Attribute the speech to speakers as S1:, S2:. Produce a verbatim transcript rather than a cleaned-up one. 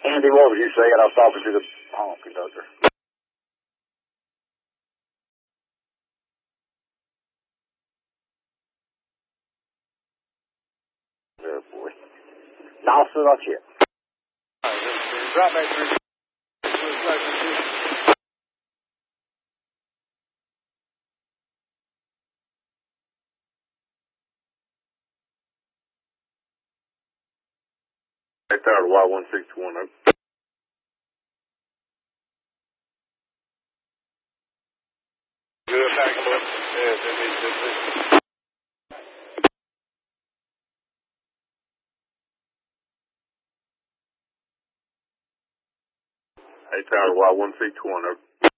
S1: Andy, what was you saying? I was talking to the hall conductor. Oh, boy. Now, so that's it.
S2: Drop back through.
S3: Hey, Tower Y one six one.
S2: Good, back up. Yes, indeed, indeed.
S3: Hey, Tower Y one six one.